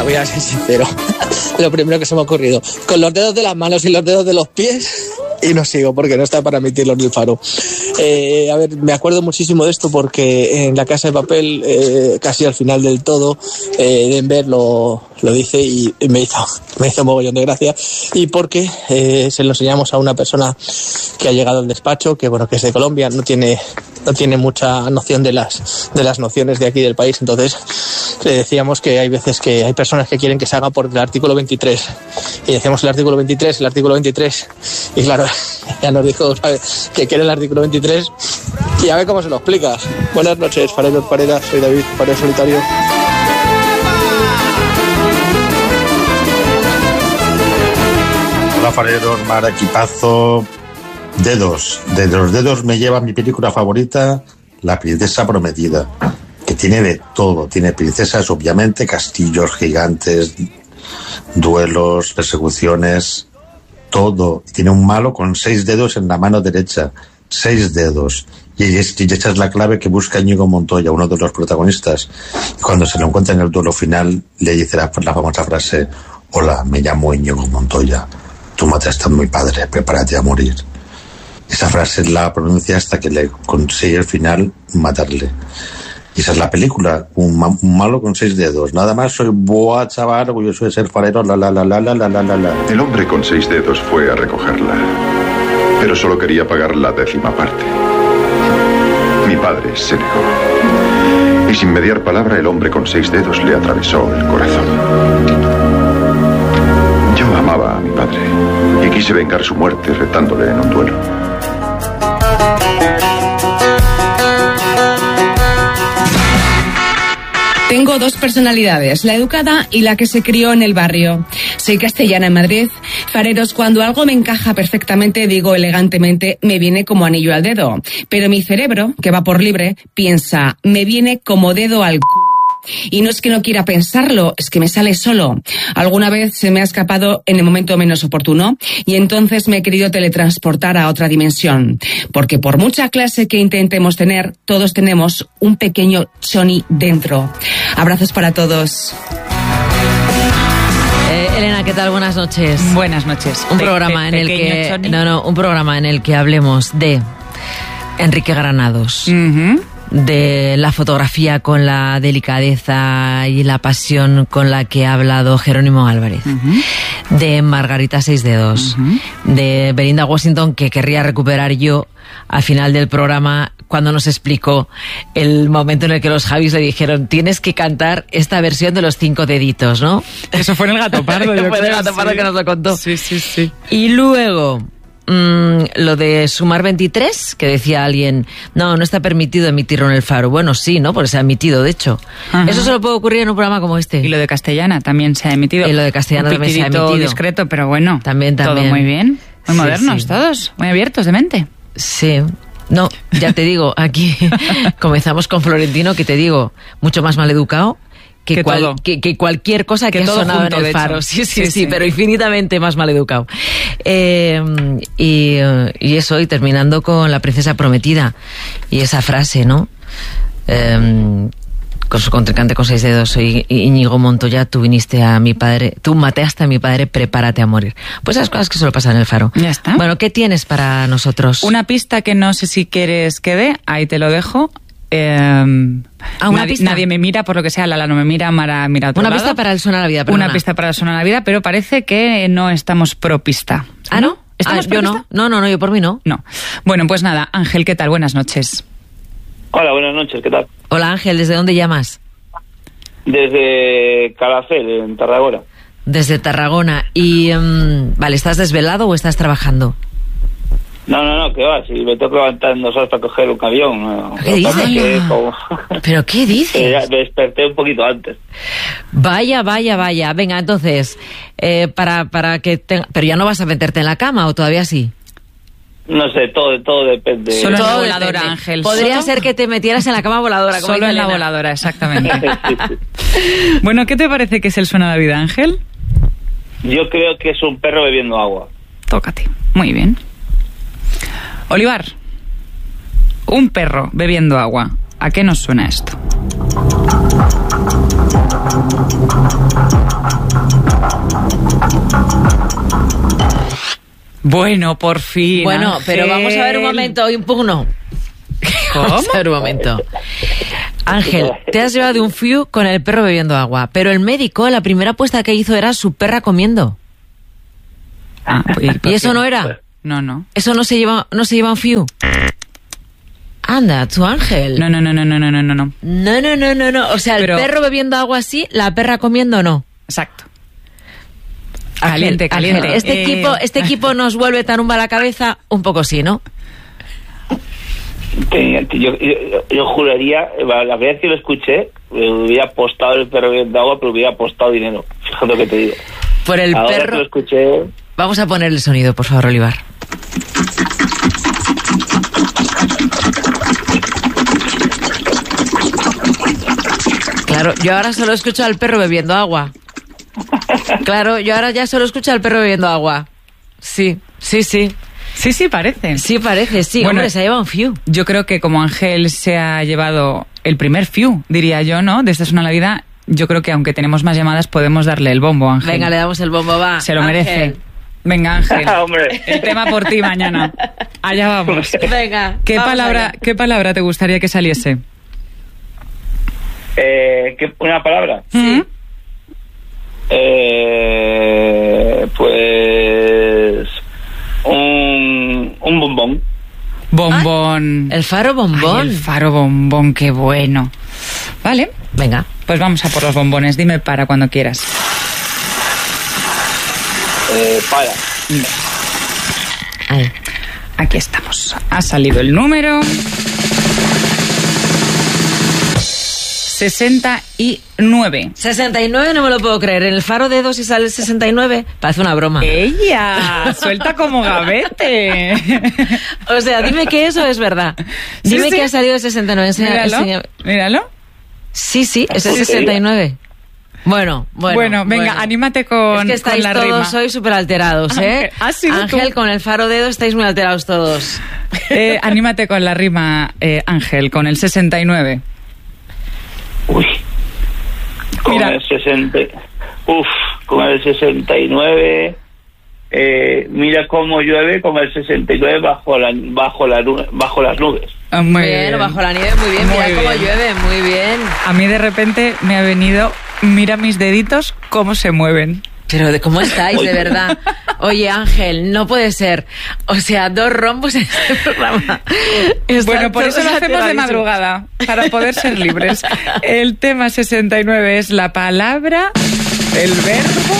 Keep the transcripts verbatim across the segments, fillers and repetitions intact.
Voy a ser sincero, lo primero que se me ha ocurrido, con los dedos de las manos y los dedos de los pies, y no sigo porque no está para emitirlos del Faro. Eh, a ver, me acuerdo muchísimo de esto porque en La Casa de Papel, eh, casi al final del todo, eh, Denver lo, lo dice y, y me hizo me hizo un mogollón de gracia, y porque eh, se lo enseñamos a una persona que ha llegado al despacho, que bueno, que es de Colombia, no tiene no tiene mucha noción de las de las nociones de aquí del país, entonces le decíamos que hay veces que hay personas que quieren que se haga por el artículo veintitrés, y decíamos el artículo veintitrés, el artículo veintitrés, y claro, ya nos dijo, ¿sabes?, que quiere el artículo veintitrés, y a ver cómo se lo explicas. Buenas noches, fareros, fareras, soy David, farero solitario. Hola fareros, mar, equipazo. Dedos, de los dedos me lleva mi película favorita, La princesa prometida, que tiene de todo, tiene princesas obviamente, castillos gigantes, duelos, persecuciones, todo. Tiene un malo con seis dedos en la mano derecha, seis dedos, y esa es la clave que busca Íñigo Montoya, uno de los protagonistas. Y cuando se lo encuentra en el duelo final, le dice la, la famosa frase: hola, me llamo Íñigo Montoya, tú mataste a mi padre, prepárate a morir. Esa frase la pronuncia hasta que le consigue al final matarle. Y esa es la película, un, ma- un malo con seis dedos. Nada más, soy boa, chaval, orgulloso de ser farero, la la la la la la la la. El hombre con seis dedos fue a recogerla, pero solo quería pagar la décima parte. Mi padre se negó. Y sin mediar palabra, el hombre con seis dedos le atravesó el corazón. Yo amaba a mi padre y quise vengar su muerte retándole en un duelo. Tengo dos personalidades, la educada y la que se crió en el barrio. Soy castellana en Madrid. Fareros, cuando algo me encaja perfectamente, digo elegantemente, me viene como anillo al dedo. Pero mi cerebro, que va por libre, piensa, me viene como dedo al c***. Y no es que no quiera pensarlo, es que me sale solo. Alguna vez se me ha escapado en el momento menos oportuno y entonces me he querido teletransportar a otra dimensión. Porque por mucha clase que intentemos tener, todos tenemos un pequeño Choni dentro. Abrazos para todos. Eh, Elena, ¿qué tal? Buenas noches. Buenas noches. Un Pe- programa pe- en el pequeño que Choni. no, no, un programa en el que hablemos de Enrique Granados. Ujú. De la fotografía con la delicadeza y la pasión con la que ha hablado Jerónimo Álvarez, uh-huh. de Margarita Seis Dedos, uh-huh. de Belinda Washington, que querría recuperar yo al final del programa cuando nos explicó el momento en el que los Javis le dijeron tienes que cantar esta versión de los cinco deditos, ¿no? Eso fue en el Gato Pardo. Fue yo en el creo, Gato Pardo sí. que nos lo contó. Sí, sí, sí. Y luego Mm, lo de sumar veintitrés, que decía alguien, no, no está permitido emitirlo en el Faro. Bueno, sí, ¿no? Porque se ha emitido, de hecho. Ajá. Eso solo puede ocurrir en un programa como este. Y lo de Castellana también se ha emitido. Y lo de Castellana un también se ha pitidito emitido. discreto, pero bueno. También, también. Todo muy bien. Muy Sí, modernos sí. todos. Muy abiertos de mente. Sí. No, ya te digo, aquí comenzamos con Florentino, que te digo, mucho más maleducado. Que, Que cual, todo. que, que cualquier cosa que, Que ha todo sonado junto, en de el hecho. Faro. Sí, sí, sí, Sí, sí. pero infinitamente más maleducado. Eh, y, eh, y eso, y terminando con La princesa prometida. Y esa frase, ¿no? Eh, con su contrincante con seis dedos, soy Íñigo Montoya, tú viniste a mi padre, tú mataste a mi padre, prepárate a morir. Pues esas cosas que solo pasan en el Faro. Ya está. Bueno, ¿qué tienes para nosotros? Una pista que no sé si quieres que dé, ahí te lo dejo. Eh, Ah, una nadie, pista. nadie me mira, por lo que sea, Lala no me mira, Mara mira a otro Una lado. pista para el Suena la Vida, perdona. Una pista para el Suena la Vida, pero parece que no estamos pro pista. ¿Ah, no? ¿Estamos Ah, pro yo no. pista? No, no, no, yo por mí no. No. Bueno, pues nada, Ángel, ¿qué tal? Buenas noches. Hola, buenas noches, ¿qué tal? Hola Ángel, ¿desde dónde llamas? Desde Calafell, en Tarragona. Desde Tarragona. Y, um, vale, ¿estás desvelado o estás trabajando? No, no, no, que va, si me tengo que levantar en dos horas para coger un avión. No, ¿Qué lo que pasa es que dices? como- ¿Pero qué que dices? ya me desperté un poquito antes. Vaya, vaya, vaya. Venga, entonces, eh, para, para que... Te... Pero ya no vas a meterte en la cama, ¿o todavía sí? No sé, todo, todo depende. Solo en la Todo voladora, depende. Ángel. Podría ¿Solo? ser que te metieras en la cama voladora. Como Solo dice en la Elena. voladora, exactamente. Sí, sí. Bueno, ¿qué te parece que es el Suena la Vida, Ángel? Yo creo que es un perro bebiendo agua. Tócate. Muy bien. Olivar, un perro bebiendo agua. ¿A qué nos suena esto? Bueno, por fin. Bueno, Ángel. pero vamos a ver un momento, impugno. ¿Cómo? Vamos a ver un momento. Ángel, te has llevado de un fiu con el perro bebiendo agua, pero el médico, la primera apuesta que hizo era su perra comiendo. Ah, ¿Y eso no era? No, no. ¿Eso no se lleva, no se lleva un fiu? Anda, tu Ángel. No, no, no, no, no, no, no, no. No, no, no, no, no. O sea, el Pero- perro bebiendo agua sí, la perra comiendo no. Exacto. Caliente, Ángel, caliente. Ángel, este Eh, equipo, este equipo nos vuelve tan a la cabeza, un poco sí, ¿no? Tenía- Yo, yo, yo juraría, la vez que lo escuché, me hubiera apostado el perro bebiendo agua, pero hubiera apostado dinero. Fíjate lo que te digo. Por el Ahora que perro. lo escuché, Vamos a poner el sonido, por favor, Olivar. Claro, yo ahora solo escucho al perro bebiendo agua. Claro, yo ahora ya solo escucho al perro bebiendo agua. Sí, sí, sí. Sí, sí, parece. Sí parece, sí. Bueno, Hombre, se ha llevado un fiu. Yo creo que como Ángel se ha llevado el primer fiu, diría yo, ¿no? De Esta es una Navidad, yo creo que aunque tenemos más llamadas podemos darle el bombo, Ángel. Venga, le damos el bombo, va. Se lo Ángel. merece. Venga, Ángel. Hombre. El tema por ti mañana. Allá vamos. Venga. ¿Qué vamos palabra, allá. ¿Qué palabra te gustaría que saliese? eh, ¿qué, una palabra. ¿Mm? Eh, pues un, un bombón. Bombón. El faro bombón. Ay, el faro bombón, qué bueno. Vale, Venga. pues vamos a por los bombones. Dime para cuando quieras. Eh, para. Ahí. Aquí estamos. Ha salido el número sesenta y nueve. sesenta y nueve no me lo puedo creer. En el faro de dos y sale el sesenta y nueve. Parece una broma. ¡Ella! Suelta como gavete. O sea, dime que eso es verdad. Sí, Dime sí. que ha salido el sesenta y nueve. Enseña- Míralo. enseña- Míralo. Sí, sí, es el Sí, sí. sesenta y nueve. Bueno, bueno. Bueno, venga, anímate con- Es que estáis con la todos rima. hoy súper alterados, ¿eh? Ángel, has sido Ángel, tú. con el faro dedo estáis muy alterados todos. Eh, anímate con la rima, eh, Ángel, con el sesenta y nueve. Uy. Con Mira. el sesenta. Uf, con el sesenta y nueve. Eh, mira cómo llueve con el sesenta y nueve bajo la bajo la nu- bajo las nubes. Ah, muy Bien, bien. bajo la nieve, muy bien. Muy Mira cómo bien. llueve, muy bien. A mí de repente me ha venido, mira mis deditos cómo se mueven. Pero de cómo estáis, de verdad. Oye, Ángel, no puede ser. O sea, dos rombos en este programa. Están Bueno, por eso todos lo hacemos de alteradísimos. madrugada, para poder ser libres. El tema sesenta y nueve es la palabra, el verbo,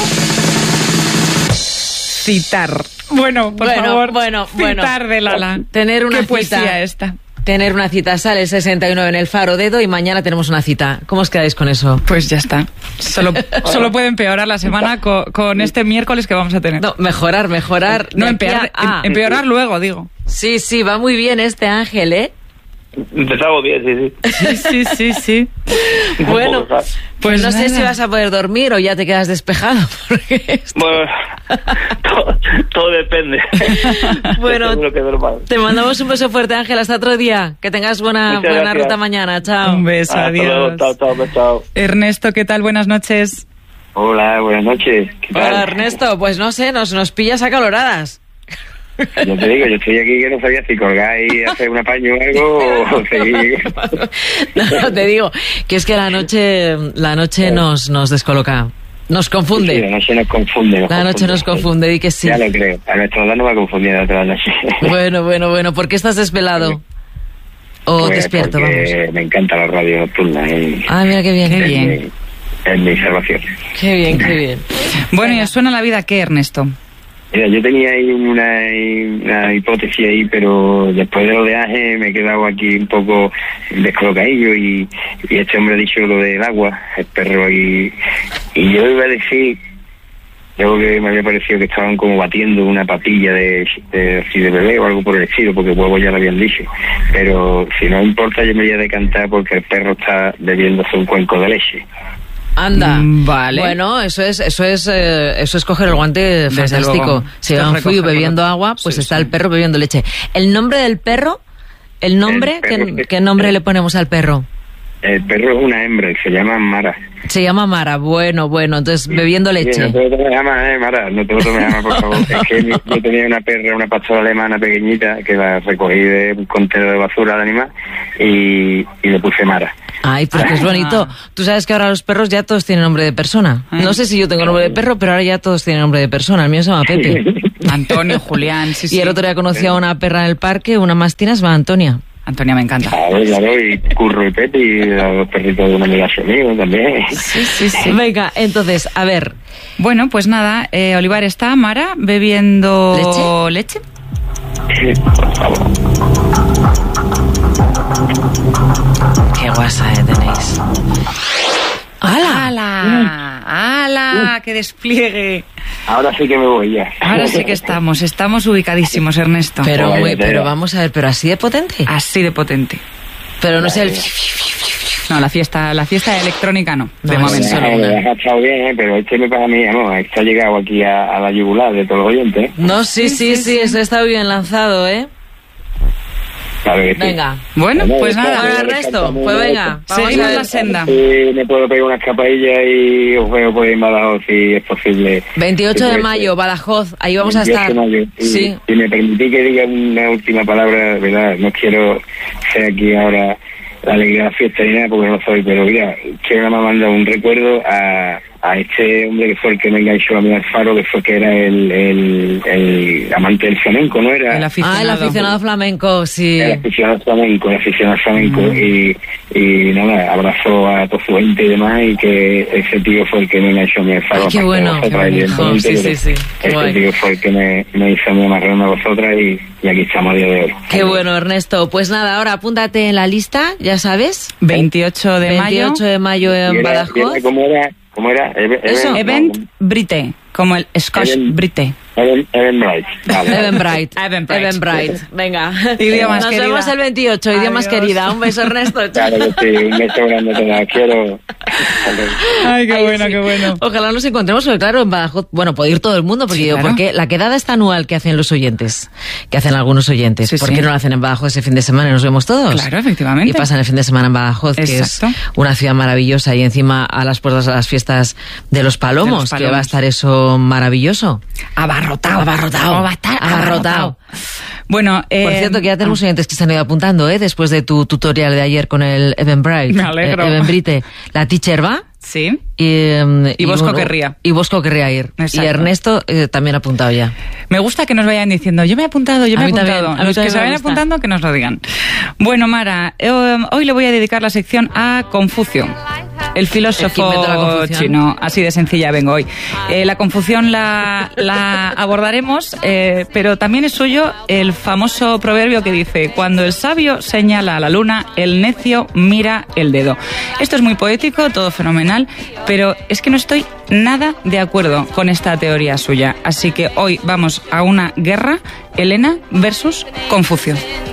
citar. Bueno, por Bueno, favor, bueno, bueno. citar de Lala. Tener una ¿Qué cita. poesía esta? Tener una cita. Sale el sesenta y nueve en el faro dedo y mañana tenemos una cita. ¿Cómo os quedáis con eso? Pues ya está. Solo, solo puede empeorar la semana co- con, este miércoles que vamos a tener. No, mejorar, mejorar. No, De aquí a- empeorar, ah, em- empeorar luego, digo. Sí, sí, va muy bien este Ángel, ¿eh? Empezamos bien, sí, sí. Sí, sí, sí, sí. Un Bueno, poco, ¿sabes? pues no sé nada. si vas a poder dormir o ya te quedas despejado. Porque esto- Bueno, todo, todo depende. Bueno, Seguro que es normal. te mandamos un beso fuerte, Ángel. Hasta otro día. Que tengas buena, Muchas buena gracias. ruta mañana. Chao. Un beso, Hasta luego, adiós. chao, chao, chao. Ernesto, ¿qué tal? Buenas noches. Hola, buenas noches. ¿Qué tal? Hola, Ernesto. Pues no sé, nos, nos pillas acaloradas. Yo te digo, yo estoy aquí que no sabía si colgar y hacer un apaño o algo o seguir. No, te digo que es que la noche, la noche nos, nos descoloca. Nos Sí, confunde. la noche nos confunde. Nos La noche nos confunde, di que sí. Ya lo creo. A nuestra edad no va a confundir a otra noche. Bueno, bueno, bueno. ¿Por qué estás desvelado? O Pues despierto, porque vamos. me encanta la radio nocturna. Y Ah, mira qué bien. Qué es bien. mi- Es mi salvación. Qué bien, qué bien. Bueno, ¿y os suena la vida qué, Ernesto? Mira, yo tenía ahí una, una hipótesis ahí, pero después de lo de Ángel me he quedado aquí un poco descolocadillo y, y este hombre ha dicho lo del agua, el perro, y, y yo iba a decir, yo que me había parecido que estaban como batiendo una papilla de, de, así de bebé o algo por el estilo, porque huevo ya lo habían dicho, pero si no importa yo me voy a decantar porque el perro está bebiéndose un cuenco de leche. Anda. Mm, vale. Bueno, eso es, eso es, eh, eso es coger el guante fantástico. luego. Si Esto va es un fuyu recogerlo. bebiendo agua, pues Sí, está sí. el perro bebiendo leche. El nombre del perro, el nombre, El perro ¿qué, que- qué nombre le ponemos al perro? el perro es una hembra y se llama Mara. Se llama Mara, bueno, bueno, entonces bebiendo leche. Sí, no te lo me llama, eh, Mara, no te lo me llama, por favor. Es que yo tenía una perra, una pastora alemana pequeñita, que la recogí de un contenedor de basura de animal y, y le puse Mara. Ay, pues que es bonito. Tú sabes que ahora los perros ya todos tienen nombre de persona. No sé si yo tengo nombre de perro, pero ahora ya todos tienen nombre de persona. El mío se llama Pepe. Antonio, Julián, sí, sí. Y el otro día conocí a una perra en el parque, una mastina, se llama Antonia. Antonia me encanta. Claro, claro, y Curro y Pepe y los perritos de una amiga mío también. Sí, sí, sí. Venga, entonces, a ver. Bueno, pues nada, eh, Olivar está, Mara, bebiendo leche. ¿Leche? Sí, por favor. Qué guasa eh, tenéis. ¡Hala! ¡Hala! ¡Hala! ¡Qué despliegue! Ahora sí que me voy ya. Ahora sí que estamos, estamos ubicadísimos, Ernesto. Pero, muy, pero vamos a ver, pero así de potente. Así de potente. Pero no es el... No, la fiesta, la fiesta electrónica no, de No, momento. sí, No, ha estado bien, ¿eh? Pero este me para mí, no, este ha llegado aquí a, a la yugular de todos los oyentes. ¿Eh? No, sí, sí, sí, eso está bien lanzado, ¿eh? Claro que sí. Venga. Bueno, pues nada. Bueno, Ernesto, pues venga, vamos Seguimos a ver. la senda. Sí, me puedo pegar una escapadilla y os veo por ahí en Badajoz si es posible. veintiocho de mayo, Badajoz, ahí vamos a veintiocho estar. de mayo. Y, Sí. y me permití que diga una última palabra, ¿verdad? No quiero ser aquí ahora la alegría de la fiesta ni nada porque no soy, pero mira, quiero nada más mandar un recuerdo a, a este hombre que fue el que me enganchó a mí al faro, que fue que era el, el, el amante del flamenco, ¿no? Era El aficionado. Ah, el aficionado flamenco, sí. el aficionado flamenco, el aficionado flamenco Mm. y, y nada, abrazó a toda su gente y demás y que ese tío fue el que me enganchó a mí al faro. Ay, qué aparte de bueno, vosotras, qué bueno. evidentemente, Sí, sí, pero sí, qué ese guay. tío fue el que me, me hizo a mí amarrarme a vosotras y, y aquí estamos a día de hoy. Qué bueno, Ernesto. Pues nada, ahora apúntate en la lista, ya sabes. veintiocho de mayo. veintiocho de mayo Y en era- Badajoz. y era- ¿Cómo era? ¿Cómo era? Even- Eso, Even- Event no, Brite, como el Scotch Event- Brite. Even- Eventbrite. Vale. Eventbrite. Eventbrite. Eventbrite. Venga. Idiomas, Nos querida. vemos el veintiocho, idiomas Adiós. querida. Un beso, Ernesto. Claro que sí, un beso grande a todas. Quiero. Ay, qué Ay, bueno, sí. qué bueno. Ojalá nos encontremos, porque claro, en Badajoz, bueno, puede ir todo el mundo, porque, Sí, claro. porque la quedada está anual que hacen los oyentes, que hacen algunos oyentes. Sí, ¿Por sí. qué no lo hacen en Badajoz ese fin de semana y nos vemos todos? Claro, efectivamente. Y pasan el fin de semana en Badajoz, que Exacto. es una ciudad maravillosa, y encima a las puertas de las fiestas de los Palomos, De los que Palomos. va a estar eso maravilloso. Abarrotado. Abarrotado. Va a estar Abarrotado. Bueno, eh, Por cierto, que ya tenemos oyentes que se han ido apuntando, ¿eh? Después de tu tutorial de ayer con el Eventbrite. Me alegro. Eh, Eventbrite. La teacher va. sí. Y, em, Y Bosco bueno, querría. Y Bosco querría ir. Exacto. Y Ernesto eh, también ha apuntado ya. Me gusta que nos vayan diciendo, yo me he apuntado, yo A me he mí también, apuntado. a mí Los que también se me vayan gusta. apuntando, que nos lo digan. Bueno, Mara, eh, hoy le voy a dedicar la sección a Confucio, el El que inventó la filósofo confusión. chino. Así de sencilla vengo hoy. Eh, la confusión la, la abordaremos, eh, pero también es suyo el famoso proverbio que dice, cuando el sabio señala a la luna, el necio mira el dedo. Esto es muy poético, todo fenomenal, pero es que no estoy nada de acuerdo con esta teoría suya. Así que hoy vamos a una guerra, Helena versus Confucio.